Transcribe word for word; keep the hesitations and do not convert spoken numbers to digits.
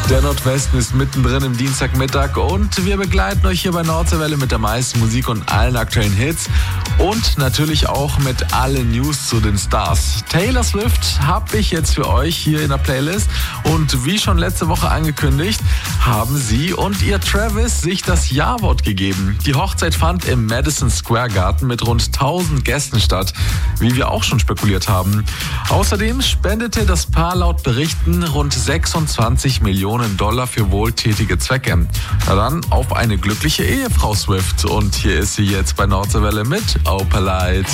Der Nordwesten ist mittendrin im Dienstagmittag und wir begleiten euch hier bei Nordseewelle mit der meisten Musik und allen aktuellen Hits und natürlich auch mit allen News zu den Stars. Taylor Swift habe ich jetzt für euch hier in der Playlist und wie schon letzte Woche angekündigt, haben sie und ihr Travis sich das Ja-Wort gegeben. Die Hochzeit fand im Madison Square Garden mit rund tausend Gästen statt, wie wir auch schon spekuliert haben. Außerdem spendete das Paar laut Berichten rund sechsundzwanzig Millionen Dollar für wohltätige Zwecke. Na dann auf eine glückliche Ehe, Frau Swift. Und hier ist sie jetzt bei Nordseewelle mit Opalite.